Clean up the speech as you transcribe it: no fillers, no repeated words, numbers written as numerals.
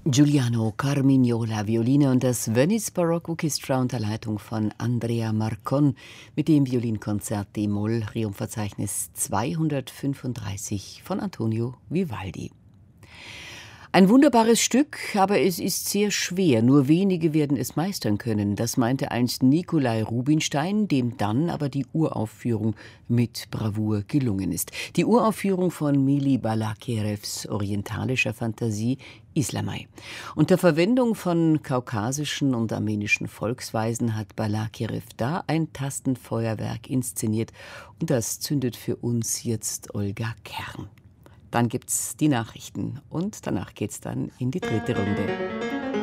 Giuliano Carmignola, Violine und das Venice Baroque Orchestra unter Leitung von Andrea Marcon mit dem Violinkonzert D-Moll, Requiem-Verzeichnis 235 von Antonio Vivaldi. Ein wunderbares Stück, aber es ist sehr schwer. Nur wenige werden es meistern können. Das meinte einst Nikolai Rubinstein, dem dann aber die Uraufführung mit Bravour gelungen ist. Die Uraufführung von Mili Balakirews orientalischer Fantasie Islamai. Unter Verwendung von kaukasischen und armenischen Volksweisen hat Balakirew da ein Tastenfeuerwerk inszeniert. Und das zündet für uns jetzt Olga Kern. Dann gibt's die Nachrichten und danach geht's dann in die dritte Runde.